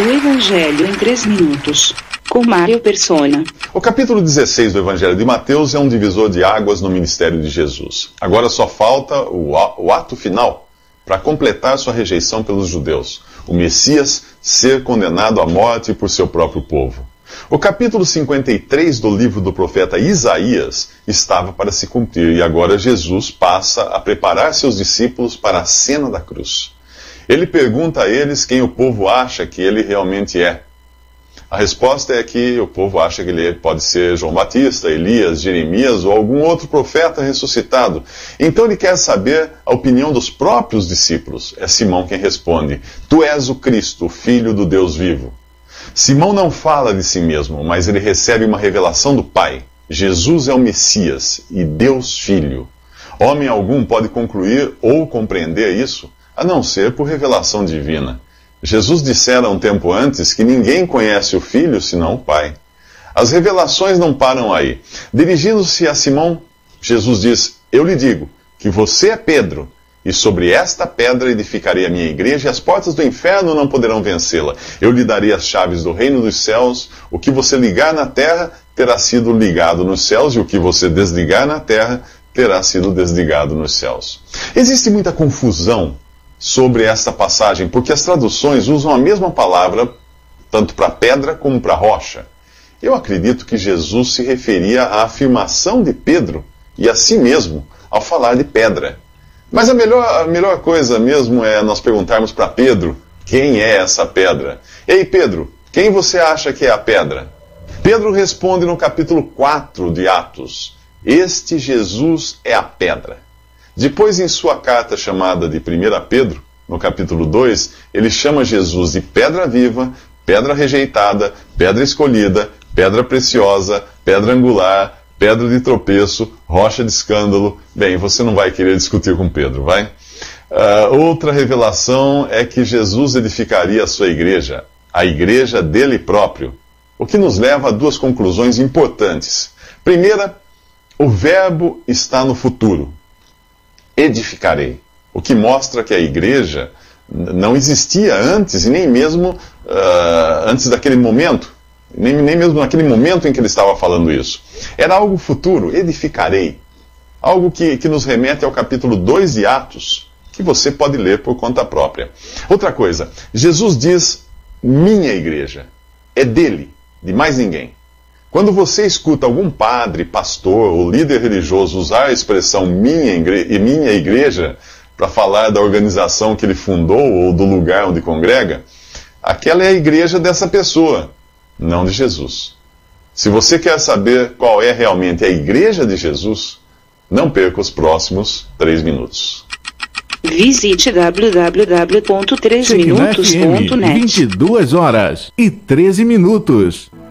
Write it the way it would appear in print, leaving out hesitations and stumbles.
O Evangelho em 3 minutos, com Mário Persona. O capítulo 16 do Evangelho de Mateus é um divisor de águas no ministério de Jesus. Agora só falta o ato final para completar sua rejeição pelos judeus. O Messias ser condenado à morte por seu próprio povo. O capítulo 53 do livro do profeta Isaías estava para se cumprir e agora Jesus passa a preparar seus discípulos para a cena da cruz. Ele pergunta a eles quem o povo acha que ele realmente é. A resposta é que o povo acha que ele pode ser João Batista, Elias, Jeremias ou algum outro profeta ressuscitado. Então ele quer saber a opinião dos próprios discípulos. É Simão quem responde: Tu és o Cristo, o Filho do Deus vivo. Simão não fala de si mesmo, mas ele recebe uma revelação do Pai. Jesus é o Messias e Deus Filho. Homem algum pode concluir ou compreender isso, a não ser por revelação divina. Jesus dissera um tempo antes que ninguém conhece o Filho senão o Pai. As revelações não param aí. Dirigindo-se a Simão, Jesus diz: Eu lhe digo que você é Pedro, e sobre esta pedra edificarei a minha igreja, e as portas do inferno não poderão vencê-la. Eu lhe darei as chaves do reino dos céus. O que você ligar na terra terá sido ligado nos céus, e o que você desligar na terra terá sido desligado nos céus. Existe muita confusão sobre esta passagem, porque as traduções usam a mesma palavra tanto para pedra como para rocha. Eu acredito que Jesus se referia à afirmação de Pedro e a si mesmo ao falar de pedra. Mas a melhor coisa mesmo é nós perguntarmos para Pedro quem é essa pedra. Ei, Pedro, quem você acha que é a pedra? Pedro responde no capítulo 4 de Atos: Este Jesus é a pedra. Depois, em sua carta chamada de 1 Pedro, no capítulo 2, ele chama Jesus de pedra viva, pedra rejeitada, pedra escolhida, pedra preciosa, pedra angular, pedra de tropeço, rocha de escândalo. Bem, você não vai querer discutir com Pedro, vai? Outra revelação é que Jesus edificaria a sua igreja, a igreja dele próprio, o que nos leva a duas conclusões importantes. Primeira, o verbo está no futuro. Edificarei. O que mostra que a igreja não existia antes, e nem mesmo antes daquele momento. Nem mesmo naquele momento em que ele estava falando isso. Era algo futuro, edificarei. Algo que nos remete ao capítulo 2 de Atos, que você pode ler por conta própria. Outra coisa, Jesus diz, minha igreja. É dele, de mais ninguém. Quando você escuta algum padre, pastor ou líder religioso usar a expressão minha igreja para falar da organização que ele fundou ou do lugar onde congrega, aquela é a igreja dessa pessoa, não de Jesus. Se você quer saber qual é realmente a igreja de Jesus, não perca os próximos 3 minutos. Visite www.3minutos.net. 22h13.